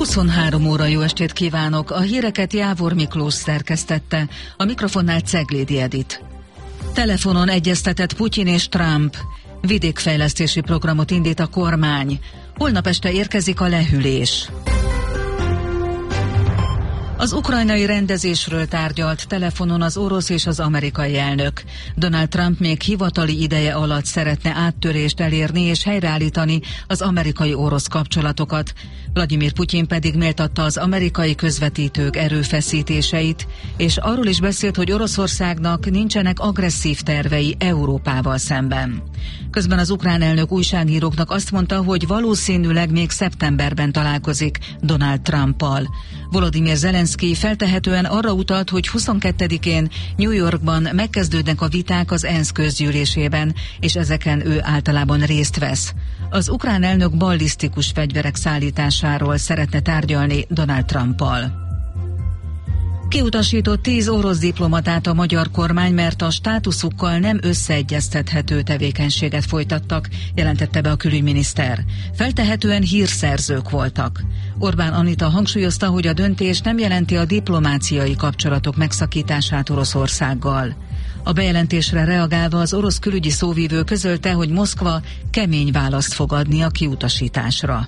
23 óra, jó estét kívánok! A híreket Jávor Miklós szerkesztette, a mikrofonnál Ceglédi Edit. Telefonon egyeztetett Putyin és Trump. Vidékfejlesztési programot indít a kormány. Holnap este érkezik a lehűlés. Az ukrajnai rendezésről tárgyalt telefonon az orosz és az amerikai elnök. Donald Trump még hivatali ideje alatt szeretne áttörést elérni és helyreállítani az amerikai-orosz kapcsolatokat. Vladimir Putyin pedig méltatta az amerikai közvetítők erőfeszítéseit, és arról is beszélt, hogy Oroszországnak nincsenek agresszív tervei Európával szemben. Közben az ukrán elnök újságíróknak azt mondta, hogy valószínűleg még szeptemberben találkozik Donald Trumpal. Volodymyr Zelenszky feltehetően arra utalt, hogy 22-én New Yorkban megkezdődnek a viták az ENSZ közgyűlésében, és ezeken ő általában részt vesz. Az ukrán elnök ballisztikus fegyverek szállításáról szeretne tárgyalni Donald Trumpal. Kiutasított 10 orosz diplomatát a magyar kormány, mert a státuszukkal nem összeegyeztethető tevékenységet folytattak, jelentette be a külügyminiszter. Feltehetően hírszerzők voltak. Orbán Anita hangsúlyozta, hogy a döntés nem jelenti a diplomáciai kapcsolatok megszakítását Oroszországgal. A bejelentésre reagálva az orosz külügyi szóvivő közölte, hogy Moszkva kemény választ fog adni a kiutasításra.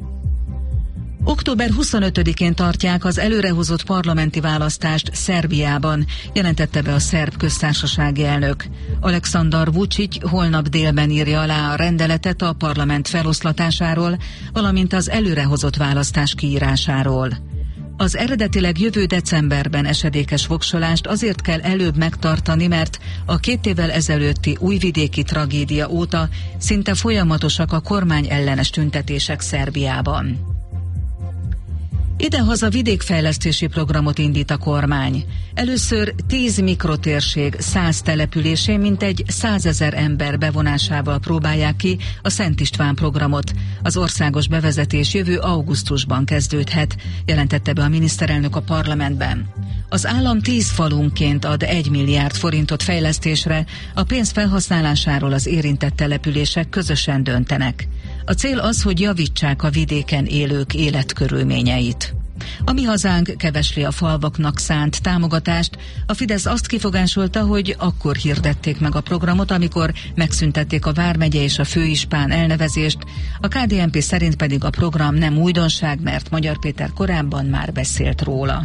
Október 25-én tartják az előrehozott parlamenti választást Szerbiában, jelentette be a szerb köztársasági elnök. Aleksandar Vučić holnap délben írja alá a rendeletet a parlament feloszlatásáról, valamint az előrehozott választás kiírásáról. Az eredetileg jövő decemberben esedékes voksolást azért kell előbb megtartani, mert a 2 évvel ezelőtti újvidéki tragédia óta szinte folyamatosak a kormány ellenes tüntetések Szerbiában. Idehaza vidékfejlesztési programot indít a kormány. Először 10 mikrotérség 100 településén mintegy 100 000 ember bevonásával próbálják ki a Szent István programot. Az országos bevezetés jövő augusztusban kezdődhet, jelentette be a miniszterelnök a parlamentben. Az állam 10 falunként ad 1 milliárd forintot fejlesztésre, a pénz felhasználásáról az érintett települések közösen döntenek. A cél az, hogy javítsák a vidéken élők életkörülményeit. A Mi Hazánk kevesli a falvaknak szánt támogatást. A Fidesz azt kifogásolta, hogy akkor hirdették meg a programot, amikor megszüntették a vármegye és a főispán elnevezést. A KDNP szerint pedig a program nem újdonság, mert Magyar Péter korábban már beszélt róla.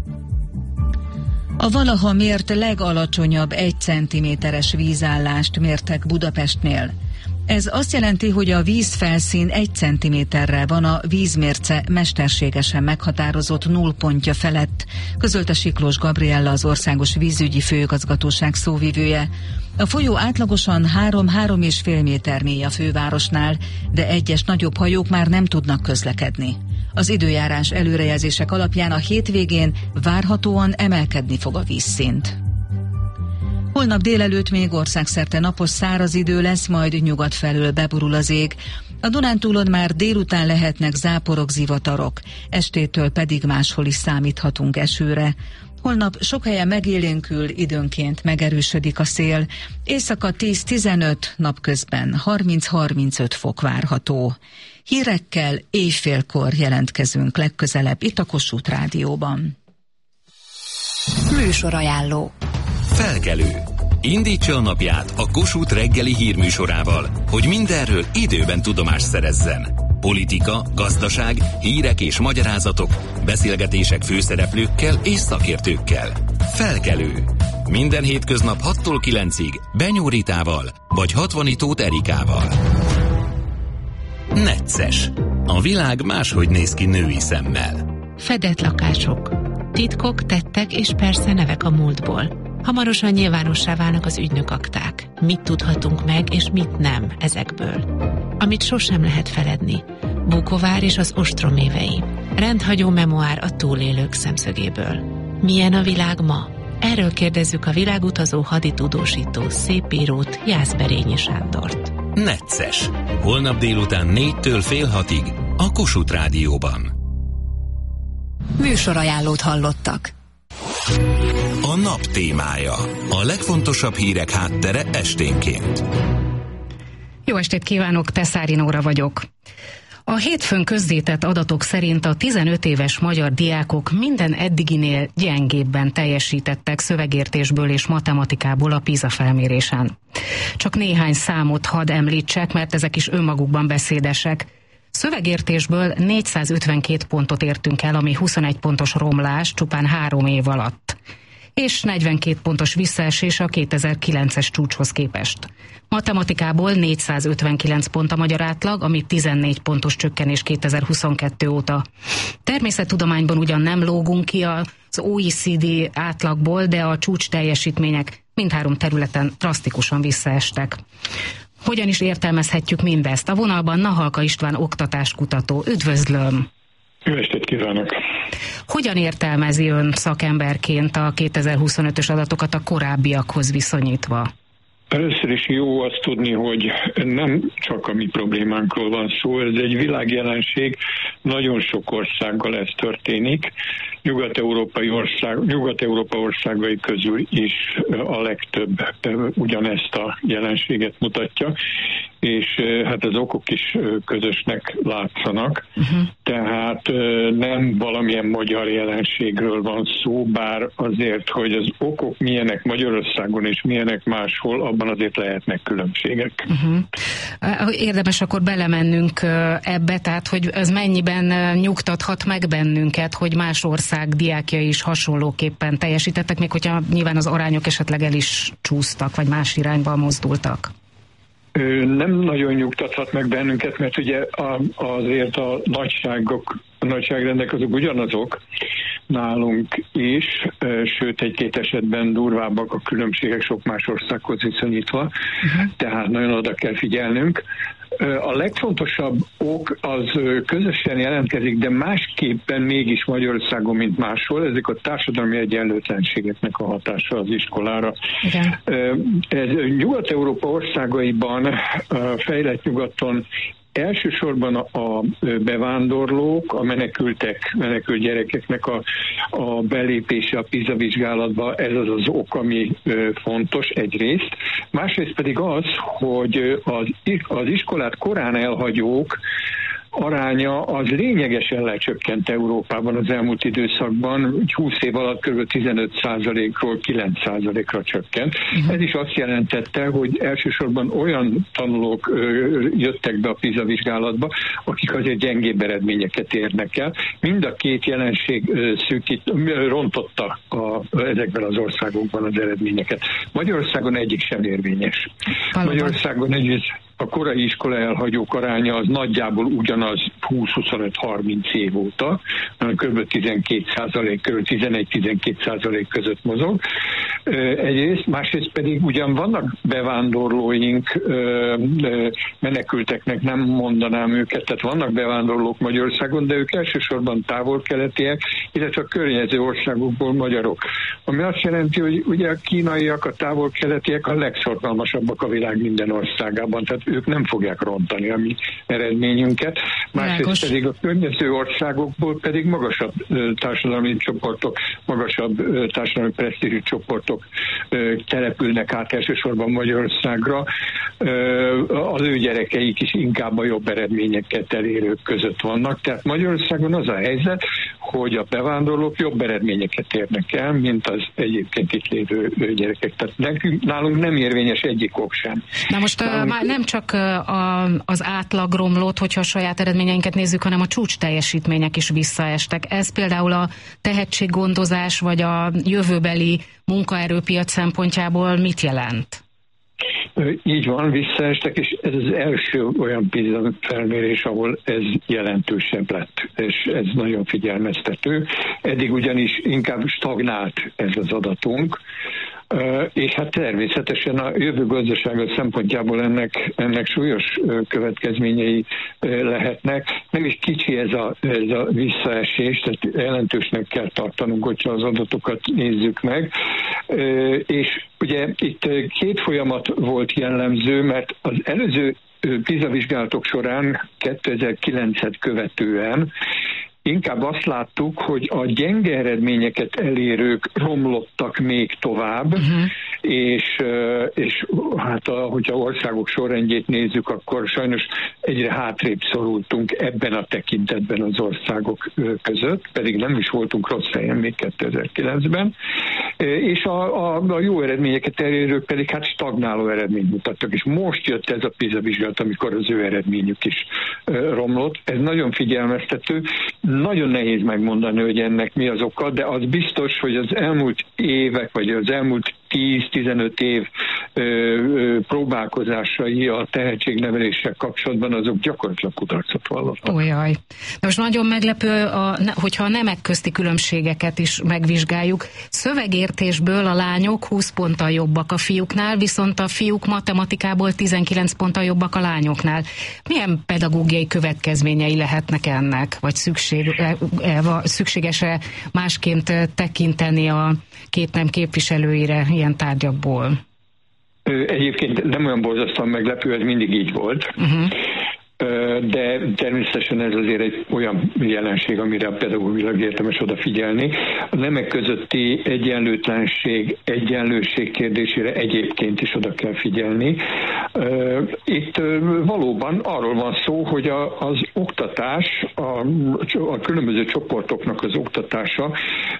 A valaha mért legalacsonyabb 1 cm-es vízállást mértek Budapestnél. Ez azt jelenti, hogy a vízfelszín 1 cm-rel van a vízmérce mesterségesen meghatározott nullpontja felett, közölte Siklós Gabriella, az Országos Vízügyi Főigazgatóság szóvivője. A folyó átlagosan 3-3,5 méter mély a fővárosnál, de egyes nagyobb hajók már nem tudnak közlekedni. Az időjárás előrejelzések alapján a hétvégén várhatóan emelkedni fog a vízszint. Holnap délelőtt még országszerte napos száraz idő lesz, majd nyugat felől beborul az ég. A Dunántúlon már délután lehetnek záporok, zivatarok, estétől pedig máshol is számíthatunk esőre. Holnap sok helyen megélénkül, időnként megerősödik a szél. Éjszaka 10-15, napközben 30-35 fok várható. Hírekkel éjfélkor jelentkezünk legközelebb itt a Kossuth Rádióban. Műsorajánló. Felkelő. Indítsa a napját a Kossuth reggeli hírműsorával, hogy mindenről időben tudomást szerezzen. Politika, gazdaság, hírek és magyarázatok, beszélgetések főszereplőkkel és szakértőkkel. Felkelő. Minden hétköznap 6-tól 9-ig Benyó Ritával vagy Hatvanyi Tóth Erikával. Necces. A világ máshogy néz ki női szemmel. Fedett lakások. Titkok, tettek és persze nevek a múltból. Hamarosan nyilvánossá válnak az ügynökakták. Mit tudhatunk meg, és mit nem ezekből. Amit sosem lehet feledni. Bukovár és az ostrom évei. Rendhagyó memoár a túlélők szemszögéből. Milyen a világ ma? Erről kérdezzük a világutazó haditudósító szépírót, Jászberényi Sándort. Necces. Holnap délután 4-től fél 6-ig a Kossuth Rádióban. Műsorajánlót hallottak. A nap témája. A legfontosabb hírek háttere esténként. Jó estét kívánok, Teszári Nóra vagyok. A hétfőn közzétett adatok szerint a 15 éves magyar diákok minden eddiginél gyengébben teljesítettek szövegértésből és matematikából a PISA felmérésen. Csak néhány számot hadd említsek, mert ezek is önmagukban beszédesek. Szövegértésből 452 pontot értünk el, ami 21 pontos romlás csupán 3 év alatt, és 42 pontos visszaesés a 2009-es csúcshoz képest. Matematikából 459 pont a magyar átlag, ami 14 pontos csökkenés 2022 óta. Természettudományban ugyan nem lógunk ki az OECD átlagból, de a csúcs teljesítmények mindhárom területen drasztikusan visszaestek. Hogyan is értelmezhetjük mindezt? A vonalban Nahalka István oktatáskutató. Üdvözlöm! Jó estét kívánok! Hogyan értelmezi ön szakemberként a 2025-ös adatokat a korábbiakhoz viszonyítva? Először is jó azt tudni, hogy nem csak a mi problémánkról van szó, ez egy világjelenség, nagyon sok országgal ez történik. Nyugat-Európa országai közül is a legtöbb ugyanezt a jelenséget mutatja, és hát az okok is közösnek látszanak. Tehát nem valamilyen magyar jelenségről van szó, bár azért, hogy az okok milyenek Magyarországon és milyenek máshol, abban azért lehetnek különbségek. Érdemes akkor belemennünk ebbe, tehát hogy ez mennyiben nyugtathat meg bennünket, hogy más ország diákjai is hasonlóképpen teljesítettek, még hogyha nyilván az arányok esetleg el is csúsztak, vagy más irányba mozdultak. Nem nagyon nyugtathat meg bennünket, mert ugye azért a nagyságrendek azok ugyanazok nálunk is, sőt egy-két esetben durvábbak a különbségek sok más országhoz viszonyítva, tehát nagyon oda kell figyelnünk. A legfontosabb ok az közösen jelentkezik, de másképpen mégis Magyarországon, mint máshol, ezek a társadalmi egyenlőtlenségeknek a hatása az iskolára. Igen. Ez Nyugat-Európa országaiban, fejlett nyugaton elsősorban a bevándorlók, a menekült gyerekeknek a belépése a PISA vizsgálatba, ez az ok, ami fontos egyrészt. Másrészt pedig az, hogy az iskolát korán elhagyók aránya az lényegesen lecsökkent Európában az elmúlt időszakban, 20 év alatt kb. 15%-ról 9%-ra csökkent. Ez is azt jelentette, hogy elsősorban olyan tanulók jöttek be a PISA vizsgálatba, akik azért gyengébb eredményeket érnek el. Mind a két jelenség rontotta ezekben az országokban az eredményeket. Magyarországon egyik sem érvényes. Magyarországon a korai iskola elhagyók aránya az nagyjából ugyanaz 20-25-30 év óta, kb. 12%, kb. 11-12% között mozog. Egyrészt, másrészt pedig ugyan vannak bevándorlóink, menekülteknek nem mondanám őket, tehát vannak bevándorlók Magyarországon, de ők elsősorban távol-keletiek, illetve a környező országokból magyarok. Ami azt jelenti, hogy ugye a kínaiak, a távol-keletiek a legszorgalmasabbak a világ minden országában, tehát ők nem fogják rontani a mi eredményünket. Másrészt pedig a környező országokból pedig magasabb társadalmi csoportok, magasabb társadalmi presztízsű csoportok települnek át elsősorban Magyarországra. Az ő gyerekeik is inkább a jobb eredményeket elérők között vannak. Tehát Magyarországon az a helyzet, hogy a bevándorlók jobb eredményeket érnek el, mint az egyébként itt lévő gyerekek. Tehát nálunk nem érvényes egyik ok sem. Na most már nem csak az átlag romlott, hogyha a saját eredményeinket nézzük, hanem a csúcs teljesítmények is visszaestek. Ez például a tehetséggondozás vagy a jövőbeli munkaerőpiac szempontjából mit jelent? Így van, visszaestek, és ez az első olyan PISA felmérés, ahol ez jelentősebb lett, és ez nagyon figyelmeztető. Eddig ugyanis inkább stagnált ez az adatunk, és hát természetesen a jövő gazdasága szempontjából ennek súlyos következményei lehetnek. Nem is kicsi ez a visszaesés, tehát jelentősnek kell tartanunk, hogyha az adatokat nézzük meg. És ugye itt két folyamat volt jellemző, mert az előző PISA vizsgálatok során 2009-et követően inkább azt láttuk, hogy a gyenge eredményeket elérők romlottak még tovább, és hát hogyha országok sorrendjét nézzük, akkor sajnos egyre hátrébb szorultunk ebben a tekintetben az országok között, pedig nem is voltunk rossz helyen még 2009-ben, és a jó eredményeket elérők pedig hát stagnáló eredményt mutattak, és most jött ez a PISA vizsgálat, amikor az ő eredményük is romlott. Ez nagyon figyelmeztető, nagyon nehéz megmondani, hogy ennek mi az oka, de az biztos, hogy az elmúlt évek, vagy az elmúlt 10-15 év próbálkozásai a tehetségneveléssel kapcsolatban azok gyakorlatilag kudarcot vallottak. Ójaj. De most nagyon meglepő, hogyha a nemek közti különbségeket is megvizsgáljuk. Szövegértésből a lányok 20 ponttal jobbak a fiúknál, viszont a fiúk matematikából 19 ponttal jobbak a lányoknál. Milyen pedagógiai következményei lehetnek ennek? Vagy szükséges-e másként tekinteni a két nem képviselőire ilyen tárgyakból? Egyébként nem olyan borzasztóan meglepő, ez mindig így volt. De természetesen ez azért egy olyan jelenség, amire a pedagógiailag érdemes odafigyelni. A nemek közötti egyenlőség kérdésére egyébként is oda kell figyelni. Itt valóban arról van szó, hogy az oktatás, a különböző csoportoknak az oktatása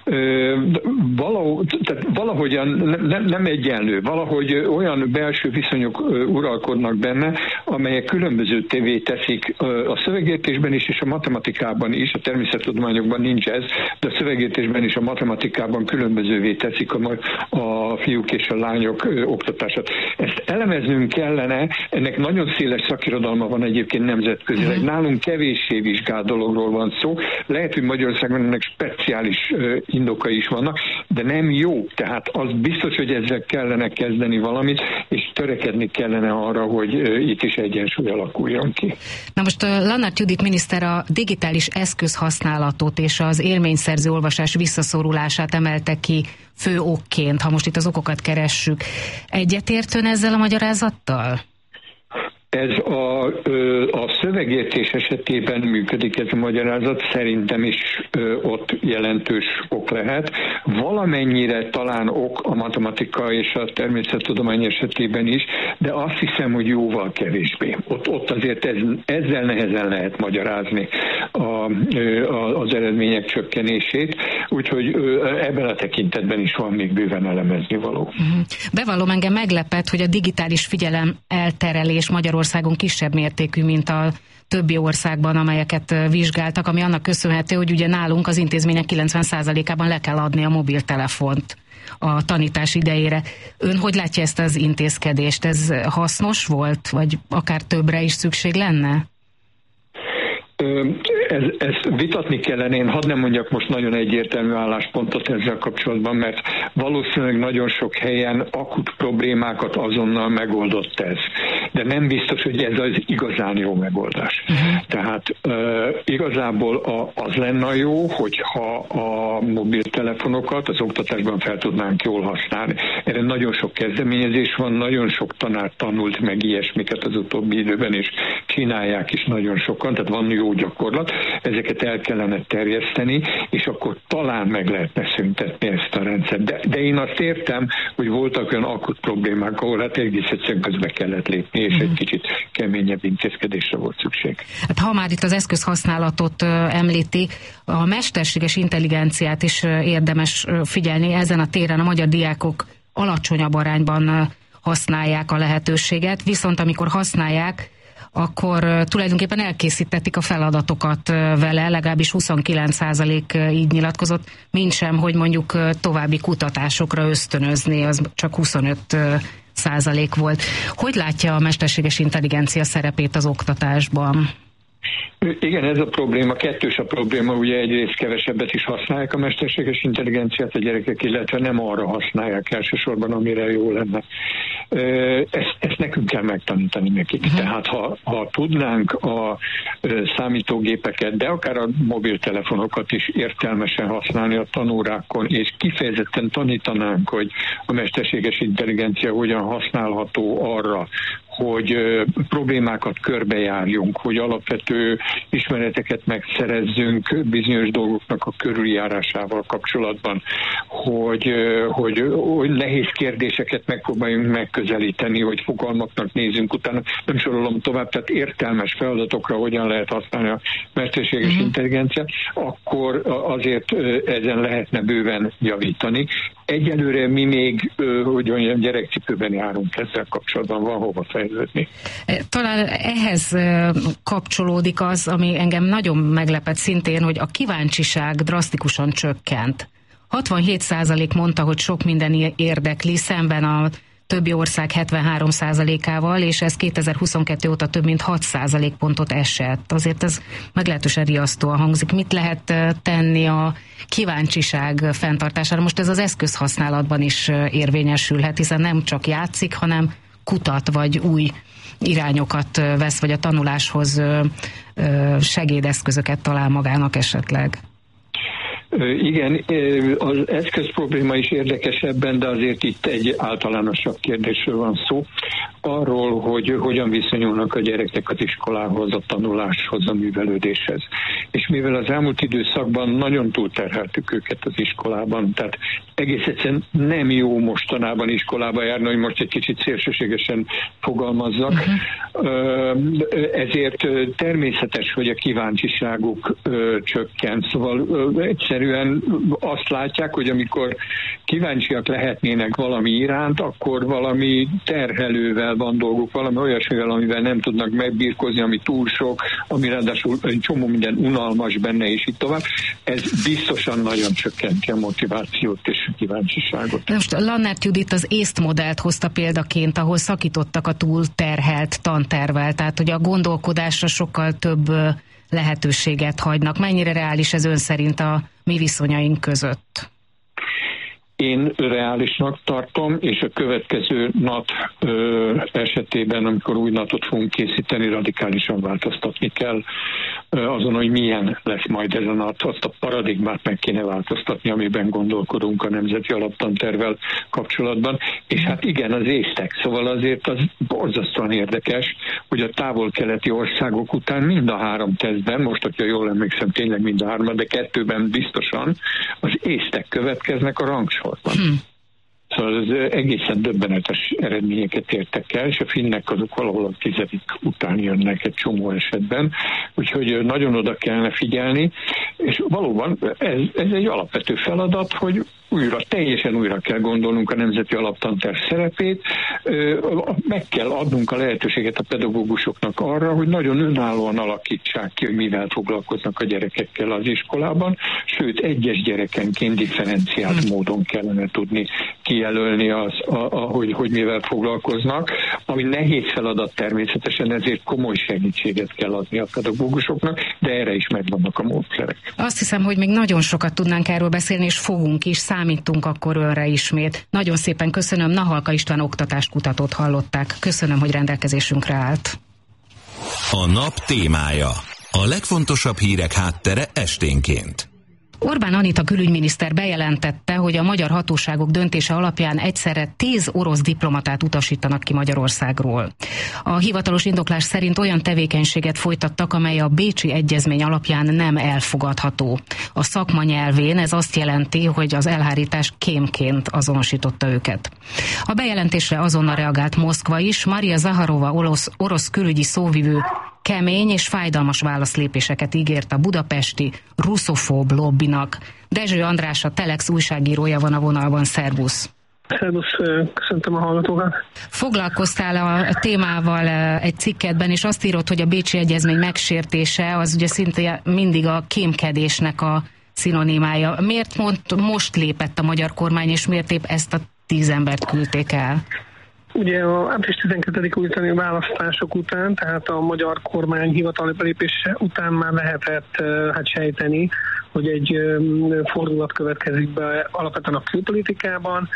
valahogyan nem egyenlő, valahogy olyan belső viszonyok uralkodnak benne, amelyek különbözővé teszik a szövegértésben is, és a matematikában is, a természettudományokban nincs ez, de a szövegértésben is, a matematikában különbözővé teszik a fiúk és a lányok oktatását. Ezt elemeznünk kellene, ennek nagyon széles szakirodalma van egyébként nemzetközileg. Nálunk kevéssé vizsgált dologról van szó. Lehet, hogy Magyarországon ennek speciális indokai is vannak, de nem jó. Tehát az biztos, hogy ezzel kellene kezdeni valamit, és törekedni kellene arra, hogy itt is egyensúly alakuljon ki. Na most Lannart Judit miniszter a digitális eszközhasználatot és az élményszerző olvasás visszaszorulását emelte ki fő okként, ha most itt az okokat keressük. Egyetért ön ezzel a magyarázattal? Ez a szövegértés esetében működik ez a magyarázat, szerintem is ott jelentős ok lehet. Valamennyire talán ok a matematika és a természettudomány esetében is, de azt hiszem, hogy jóval kevésbé. Ott azért ezzel nehezen lehet magyarázni az eredmények csökkenését, úgyhogy ebben a tekintetben is van még bőven elemezni való. Bevallom, engem meglepett, hogy a digitális figyelem elterelés Magyarországon kisebb mértékű, mint a többi országban, amelyeket vizsgáltak, ami annak köszönhető, hogy ugye nálunk az intézmények 90%-ában le kell adni a mobiltelefont a tanítás idejére. Ön hogy látja ezt az intézkedést? Ez hasznos volt, vagy akár többre is szükség lenne? Ezt vitatni kellene, én hadd nem mondjak most nagyon egyértelmű álláspontot ezzel kapcsolatban, mert valószínűleg nagyon sok helyen akut problémákat azonnal megoldott ez. De nem biztos, hogy ez az igazán jó megoldás. Tehát igazából az lenne jó, hogyha a mobiltelefonokat az oktatásban fel tudnánk jól használni. Erre nagyon sok kezdeményezés van, nagyon sok tanár tanult meg ilyesmiket az utóbbi időben, és csinálják is nagyon sokan, tehát van jó gyakorlat, ezeket el kellene terjeszteni, és akkor talán meg lehetne szüntetni ezt a rendszert. De én azt értem, hogy voltak olyan akut problémák, ahol hát egész egyszerűen közbe kellett lépni, és egy kicsit keményebb intézkedésre volt szükség. Hát, ha már itt az eszközhasználatot említi, a mesterséges intelligenciát is érdemes figyelni. Ezen a téren a magyar diákok alacsonyabb arányban használják a lehetőséget, viszont amikor használják, akkor tulajdonképpen elkészítették a feladatokat vele, legalábbis 29% így nyilatkozott, mintsem, hogy mondjuk további kutatásokra ösztönözni, az csak 25% volt. Hogy látja a mesterséges intelligencia szerepét az oktatásban? Igen, ez a probléma, kettős a probléma, ugye egyrészt kevesebbet is használják a mesterséges intelligenciát a gyerekek, illetve nem arra használják elsősorban, amire jó lenne. Ezt nekünk kell megtanítani nekik. Tehát ha tudnánk a számítógépeket, de akár a mobiltelefonokat is értelmesen használni a tanórákon, és kifejezetten tanítanánk, hogy a mesterséges intelligencia hogyan használható arra, hogy problémákat körbejárjunk, hogy alapvető ismereteket megszerezzünk bizonyos dolgoknak a körüljárásával kapcsolatban, hogy nehéz kérdéseket megpróbáljunk megközelíteni, hogy fogalmaknak nézzünk utána. Nem sorolom tovább, tehát értelmes feladatokra hogyan lehet használni a mesterséges intelligenciát, akkor azért ezen lehetne bőven javítani. Egyelőre mi még, hogy olyan gyerekcipőben járunk ezzel kapcsolatban, van hova fejlődni. Talán ehhez kapcsolódik az, ami engem nagyon meglepett szintén, hogy a kíváncsiság drasztikusan csökkent. 67% mondta, hogy sok minden érdekli, szemben a többi ország 73%-ával, és ez 2022 óta több mint 6% pontot esett. Azért ez meglehetősen riasztóan hangzik. Mit lehet tenni a kíváncsiság fenntartására? Most ez az eszközhasználatban is érvényesülhet, hiszen nem csak játszik, hanem kutat, vagy új irányokat vesz, vagy a tanuláshoz segédeszközöket talál magának esetleg. Igen, az eszköz probléma is érdekes ebben, de azért itt egy általánosabb kérdésről van szó. Arról, hogy hogyan viszonyulnak a gyerekek az iskolához, a tanuláshoz, a művelődéshez. És mivel az elmúlt időszakban nagyon túlterheltük őket az iskolában, tehát egész egyszerűen nem jó mostanában iskolába járni, hogy most egy kicsit szélsőségesen fogalmazzak. Ezért természetes, hogy a kíváncsiságuk csökkent. Szóval egyszerűen azt látják, hogy amikor kíváncsiak lehetnének valami iránt, akkor valami terhelővel van dolguk, valami olyasmivel, amivel nem tudnak megbirkózni, ami túl sok, ami ráadásul egy csomó minden unalmas benne, és így tovább. Ez biztosan nagyon csökkenti a motivációt és a kíváncsiságot. Most Lannert Judit az észt modellt hozta példaként, ahol szakítottak a túlterhelt tantervvel, tehát hogy a gondolkodásra sokkal több lehetőséget hagynak. Mennyire reális ez ön szerint a mi viszonyaink között? Én reálisnak tartom, és a következő NAT esetében, amikor új NAT-ot fogunk készíteni, radikálisan változtatni kell azon, hogy milyen lesz majd ez a NAT. Azt a paradigmát meg kéne változtatni, amiben gondolkodunk a Nemzeti Alaptantervvel kapcsolatban. És hát igen, az észtek. Szóval azért az borzasztóan érdekes, hogy a távol-keleti országok után mind a 3 tesztben, most, hogyha jól emlékszem, tényleg mind a 3, de 2-ben biztosan, az észtek következnek a rangsorban. Szóval az egészen döbbenetes eredményeket értek el, és a finnek azok valahol a 10. után jönnek egy csomó esetben, úgyhogy nagyon oda kellene figyelni, és valóban ez egy alapvető feladat, hogy teljesen újra kell gondolnunk a Nemzeti Alaptanterv szerepét, meg kell adnunk a lehetőséget a pedagógusoknak arra, hogy nagyon önállóan alakítsák ki, hogy mivel foglalkoznak a gyerekekkel az iskolában, sőt egyes gyerekenként differenciált módon kellene tudni kijelölni hogy mivel foglalkoznak, ami nehéz feladat természetesen, ezért komoly segítséget kell adni a pedagógusoknak, de erre is megvannak a módszerek. Azt hiszem, hogy még nagyon sokat tudnánk erről beszélni, és fogunk is, számítunk akkor önre ismét. Nagyon szépen köszönöm, Nahalka István oktatáskutatót hallották. Köszönöm, hogy rendelkezésünkre állt. A nap témája. A legfontosabb hírek háttere esténként. Orbán Anita külügyminiszter bejelentette, hogy a magyar hatóságok döntése alapján egyszerre 10 orosz diplomatát utasítanak ki Magyarországról. A hivatalos indoklás szerint olyan tevékenységet folytattak, amely a Bécsi Egyezmény alapján nem elfogadható. A szakma nyelvén ez azt jelenti, hogy az elhárítás kémként azonosította őket. A bejelentésre azonnal reagált Moszkva is. Maria Zaharova orosz külügyi szóvivő kemény és fájdalmas válaszlépéseket ígért a budapesti russzofób lobbinak. Dezső András, a Telex újságírója van a vonalban. Szervusz! Szervusz, köszöntöm a hallgatókat! Foglalkoztál a témával egy cikketben, és azt írod, hogy a Bécsi Egyezmény megsértése az ugye szinte mindig a kémkedésnek a szinonimája. Miért most lépett a magyar kormány, és miért épp ezt a 10 embert küldték el? Ugye a április 12. utáni választások után, tehát a magyar kormány hivatali belépése után már lehetett sejteni, hogy egy fordulat következik be alapvetően a külpolitikában,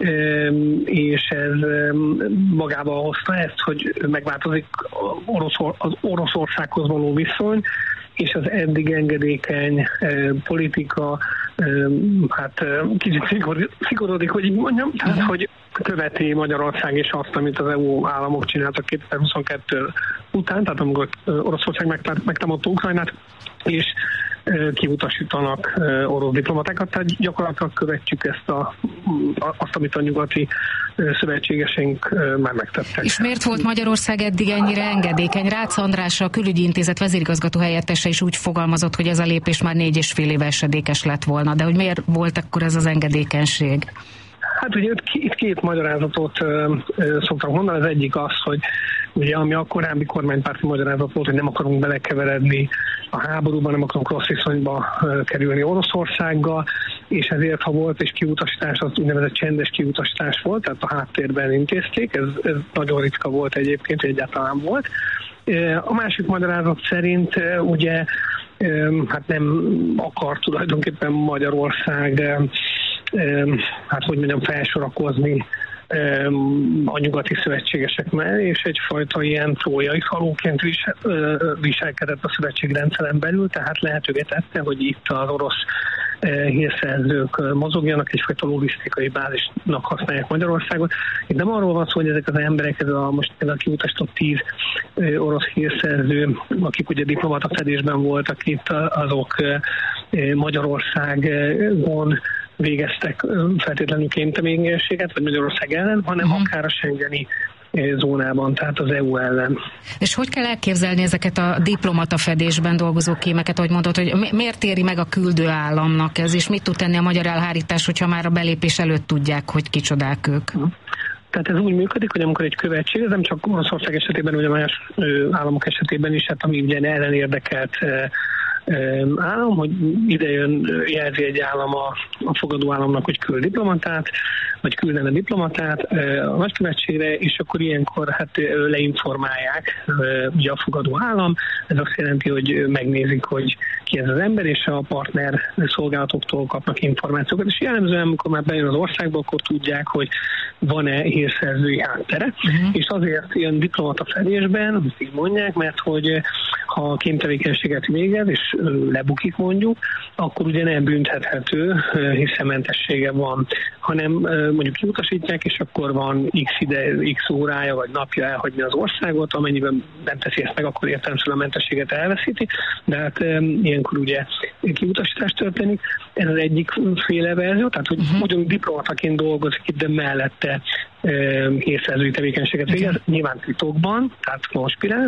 és ez magával hozta ezt, hogy megváltozik az Oroszországhoz való viszony, és az eddig engedékeny politika kicsit szigorodik, hogy így mondjam, tehát hogy követi Magyarország is azt, amit az EU államok csináltak 2022 után, tehát amikor Oroszország megtámadta Ukrajnát, és kiutasítanak orosz diplomatákat, tehát gyakorlatilag követjük azt, amit a nyugati szövetségeseink már megtettek. És miért volt Magyarország eddig ennyire engedékeny? Rácz András, a Külügyi Intézet vezérigazgató helyettese is úgy fogalmazott, hogy ez a lépés már 4,5 éve esedékes lett volna, de hogy miért volt akkor ez az engedékenység? Hát ugye itt két magyarázatot szoktak mondani, az egyik az, hogy ugye ami a korábbi kormánypárti magyarázat volt, hogy nem akarunk belekeveredni a háborúban, nem akarunk rossz viszonyba kerülni Oroszországgal, és ezért, ha volt és kiutasítás, az úgynevezett csendes kiutasítás volt, tehát a háttérben intézték, ez nagyon ritka volt egyébként, hogy egyáltalán volt. A másik magyarázat szerint ugye hát nem akar tulajdonképpen Magyarország felsorakozni a nyugati szövetségesek mellé, és egyfajta ilyen trójai falóként viselkedett a szövetségrendszeren belül, tehát lehetővé tette, hogy itt az orosz hírszerzők mozogjanak, egyfajta logisztikai bázisnak használják Magyarországot. Itt nem arról van szó, hogy ezek az emberek, most például kiutasított 10 orosz hírszerző, akik ugye diplomata fedésben voltak itt, azok Magyarországon végeztek feltétlenül kémtevékenységet, vagy Magyarország ellen, hanem akár a schengeni zónában, tehát az EU ellen. És hogy kell elképzelni ezeket a diplomata fedésben dolgozó kémeket, ahogy mondod, hogy miért éri meg a küldő államnak ez, és mit tud tenni a magyar elhárítás, hogyha már a belépés előtt tudják, hogy kicsodák ők? Tehát ez úgy működik, hogy amikor egy követség, ez nem csak Oroszország esetében, ugye más államok esetében is, hát ami ugye ellenérdekelt állam, hogy idejön, jelzi egy állam a fogadó államnak, hogy küld diplomatát, vagy küldene diplomatát a nagykövetségre, és akkor ilyenkor hát leinformálják ugye a fogadó állam. Ez azt jelenti, hogy megnézik, hogy ki ez az ember, és a partner szolgálatoktól kapnak információkat, és jellemzően, amikor már bejön az országba, akkor tudják, hogy van-e hírszerzői háttere, és azért ilyen diplomata felésben, azt így mondják, mert hogy ha kémtevékenységet végez, és lebukik mondjuk, akkor ugye nem büntethető, hiszen mentessége van, hanem mondjuk kiutasítják, és akkor van x órája vagy napja elhagyni az országot, amennyiben nem teszi ezt meg, akkor értelemszerűen a mentességet elveszíti, de hát ilyenkor ugye kiutasítás történik. Ez az egyik féle verzió, tehát hogy ugyan diplomataként dolgozik itt, de mellette hírszerzői tevékenységet végez, nyilván titokban, tehát konspirál,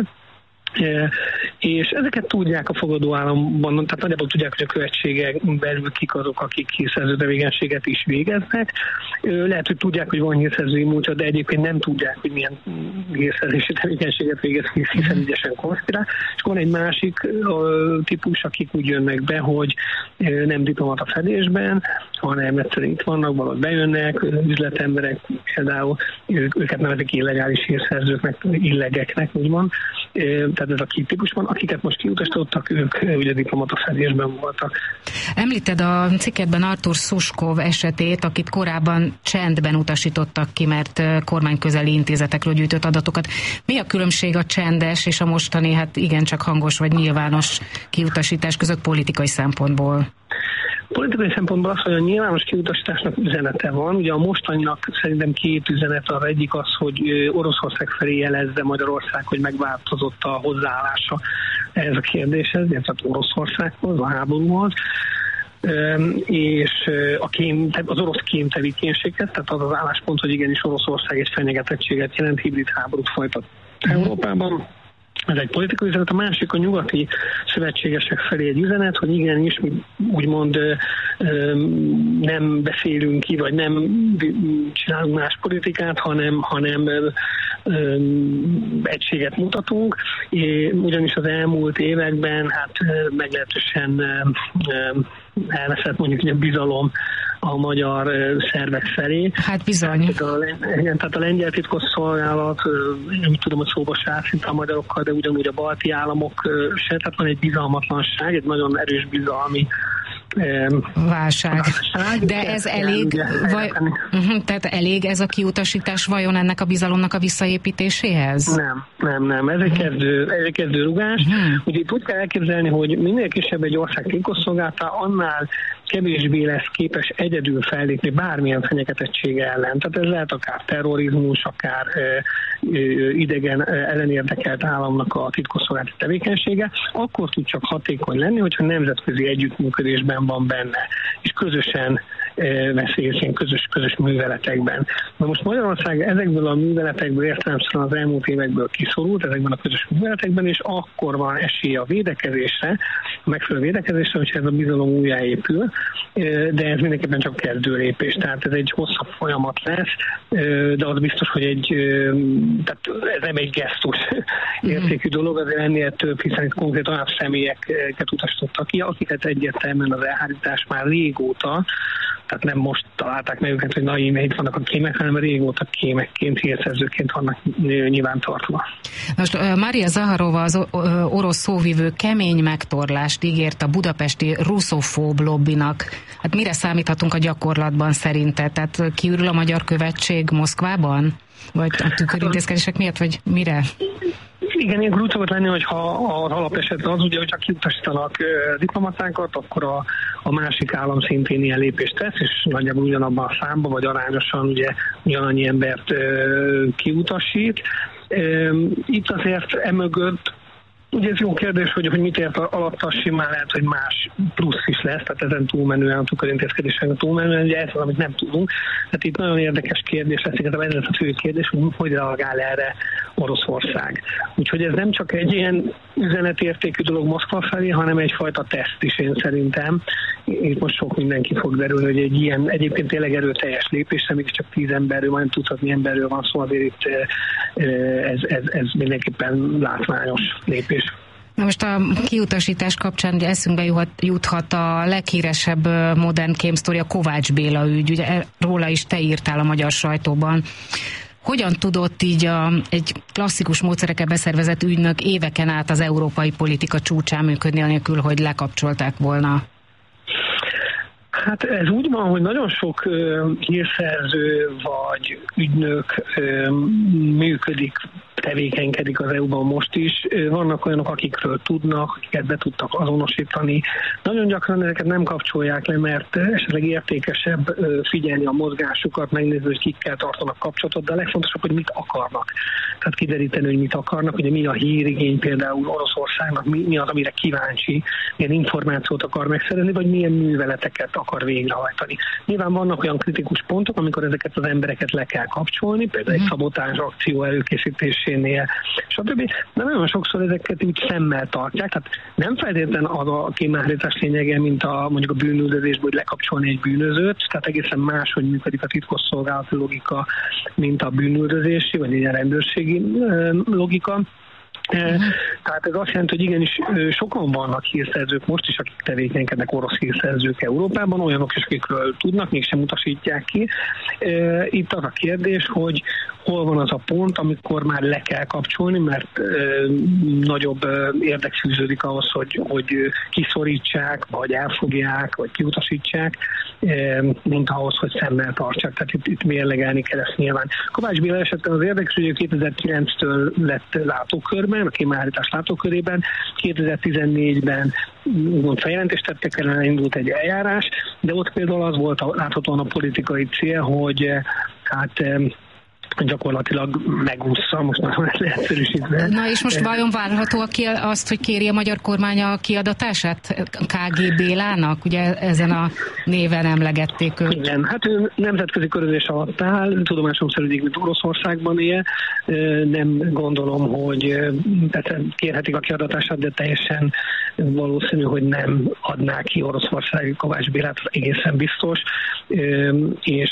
és ezeket tudják a fogadó államban, tehát nagyjából tudják, hogy a követségek belül kik azok, akik hírszerző tevékenységet is végeznek. Lehet, hogy tudják, hogy van hírszerzői múltja, de egyébként nem tudják, hogy milyen hírszerzési tevékenységet végez, hiszen ügyesen konspirál. És van egy másik típus, akik úgy jönnek be, hogy nem diplomata fedésben, hanem egyszerűen itt vannak, valahogy bejönnek, üzletemberek például, őket nevezik illegális hírszerzőknek, illegeknek, úgymond. Tehát ez a két típus van, akiket most kiutasítottak, ők ugye diplomata fedésben voltak. Említed a cikkedben Artur Szuskov esetét, akit korábban csendben utasítottak ki, mert kormányközeli intézetekről gyűjtött adatokat. Mi a különbség a csendes és a mostani, hát igencsak hangos vagy nyilvános kiutasítás között politikai szempontból? Politikai szempontból az, hogy a nyilvános kiutasításnak üzenete van. Ugye a mostaninak szerintem két üzenet, az egyik az, hogy Oroszország felé jelezze Magyarország, hogy megváltozott a hozzáállása ehhez a kérdéshez, tehát Oroszországhoz, a háborúhoz, és az orosz kémtevékenységhez, tehát az az álláspont, hogy igenis Oroszország egy fenyegetettséget jelent, hibrid háborút folytat Európában. Ez egy politikai üzenet, a másik a nyugati szövetségesek felé egy üzenet, hogy igenis, mi úgymond nem beszélünk ki, vagy nem csinálunk más politikát, hanem egységet mutatunk, ugyanis az elmúlt években hát meglehetősen elveszett mondjuk egy bizalom a magyar szervek felé. Hát bizony. Tehát a lengyel titkosszolgálat, úgy tudom, hogy szóba se áll szinte a magyarokkal, de ugyanúgy a balti államok se, tehát van egy bizalmatlanság, egy nagyon erős bizalmi válság. De ez elég, tehát elég ez a kiutasítás vajon ennek a bizalomnak a visszaépítéséhez? Nem. Ez egy kezdő rugás. Ugye itt úgy kell elképzelni, hogy minél kisebb egy ország titkosszolgálata, annál kevésbé lesz képes egyedül fellépni bármilyen fenyegetettsége ellen. Tehát ez lehet akár terrorizmus, akár idegen ellenérdekelt államnak a titkosszolgálati tevékenysége, akkor tud csak hatékony lenni, hogyha nemzetközi együttműködésben van benne, és közösen vesz részt közös műveletekben. Na most Magyarország ezekből a műveletekből értelemszerűen az elmúlt évekből kiszorult, ezekben a közös műveletekben, és akkor van esélye a védekezésre, a megfelelő védekezésre, hogyha ez a bizalom újjáépül, de ez mindenképpen csak kezdő lépés, tehát ez egy hosszabb folyamat lesz, de az biztos, hogy tehát ez nem egy gesztus értékű dolog, azért ennél több, hiszen itt konkrét olyan személyeket utasítottak ki, akiket egyértelműen az elhárítás már régóta, tehát nem most találták meg őket, hogy na íme itt vannak a kémek, hanem régóta kémekként, hírszerzőként vannak nyilvántartva. Most Maria Zaharova, az orosz szóvivő kemény megtorlást ígért a budapesti russzofób lobbinak. Hát mire számíthatunk a gyakorlatban szerinted? Tehát kiürül a magyar követség Moszkvában? Vagy a tükörintézkedések miatt, vagy mire? Igen, ilyenkor úgy szokott lenni, hogyha az alapesetben az, ugye, hogyha kiutasítanak diplomatákat, akkor a másik állam szintén ilyen lépést tesz, és nagyjából ugyanabban a számban, vagy arányosan ugye ugyanannyi embert kiutasít. Itt azért emögött, ugye ez jó kérdés, hogy mit ért alatta, simán lehet, hogy más plusz is lesz, tehát ezen túlmenően, a tükörintézkedésen túlmenően, ugye ez az, amit nem tudunk. Tehát itt nagyon érdekes kérdés lesz, igazából ez a fő kérdés, hogy reagál erre Oroszország. Úgyhogy ez nem csak egy ilyen üzenetértékű dolog Moszkva felé, hanem egyfajta teszt is, én szerintem. Itt most sok mindenki fog derülni, hogy egy ilyen egyébként tényleg erőteljes lépésre, mégiscsak 10 emberről, majd tudhatni emberről van szó, azért itt ez mindenképpen látványos lépés. Na most a kiutasítás kapcsán ugye eszünkbe juthat a leghíresebb modern kémsztori, a Kovács Béla ügy, ugye róla is te írtál a magyar sajtóban. Hogyan tudott így egy klasszikus módszerekkel beszervezett ügynök éveken át az európai politika csúcsán működni, anélkül, hogy lekapcsolták volna? Hát ez úgy van, hogy nagyon sok hírszerző vagy ügynök működik, tevékenykedik az EU-ban most is. Vannak olyanok, akikről tudnak, akiket be tudtak azonosítani. Nagyon gyakran ezeket nem kapcsolják le, mert esetleg értékesebb figyelni a mozgásukat, megnézni, hogy kikkel tartanak kapcsolatot, de a legfontosabb, hogy mit akarnak. Tehát kideríteni, hogy mit akarnak, ugye mi a hírigény például Oroszországnak, mi az, amire kíváncsi, milyen információt akar megszerezni, vagy milyen műveleteket akar végrehajtani. Nyilván vannak olyan kritikus pontok, amikor ezeket az embereket le kell kapcsolni, például egy szabotázs akció előkészítésénél, stb. De nagyon sokszor ezeket úgy szemmel tartják, tehát nem feltétlenül az a kémhárítás lényege, mint mondjuk a bűnüldözésből, hogy lekapcsolni egy bűnözőt, tehát egészen más, hogy működik a titkosszolgálati logika, mint a bűnüldözési, vagy ilyen rendőrségi logika. Tehát ez azt jelenti, hogy igenis sokan vannak hírszerzők most is, akik tevékenykednek, orosz hírszerzők Európában, olyanok is, akikről tudnak, mégsem utasítják ki. Itt az a kérdés, hogy hol van az a pont, amikor már le kell kapcsolni, mert nagyobb érdek fűződik ahhoz, hogy kiszorítsák, vagy elfogják, vagy kiutasítsák, mint ahhoz, hogy szemmel tartsák. Tehát itt mérlegelni kell ezt nyilván. Kovács Béla esetben az érdekes, hogy 2009-től lett látókörben, a kémhárítás látókörében, 2014-ben feljelentést tettek ellen, indult egy eljárás, de ott például az volt láthatóan a politikai cél, hogy hát gyakorlatilag megúszza, most nagyon leegyszerűsítve. Na és most vajon várható azt, hogy kéri a magyar kormány a kiadatását KG Bélának? Ugye ezen a néven emlegették őt. Igen, hát ő nemzetközi körözés alatt áll, tudomásom szerint, mint Oroszországban él. Nem gondolom, hogy kérhetik a kiadatását, de teljesen valószínű, hogy nem adná ki Oroszország Kovács Bélát, egészen biztos. És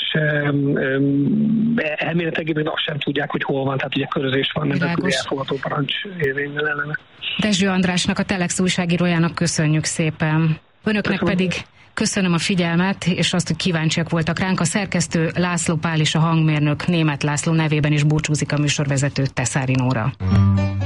elméletileg azt sem tudják, hogy hol van, tehát ugye körözés van, nemzetközi elfogadó parancs érvényben ellene. Dezső Andrásnak, a Telex újságírójának köszönjük szépen. Önöknek pedig köszönöm a figyelmet, és azt, hogy kíváncsiak voltak ránk. A szerkesztő László Pál és a hangmérnök Németh László nevében is búcsúzik a műsorvezető, Teszári Nóra.